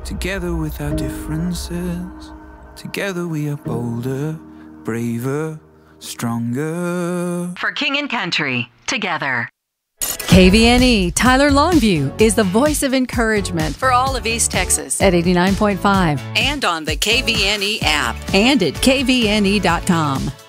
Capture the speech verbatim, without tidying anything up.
Together with our differences, together we are bolder, braver, stronger. For King and Country, together. K V N E Tyler Longview is the voice of encouragement for all of East Texas at eighty-nine point five and on the K V N E app and at K V N E dot com.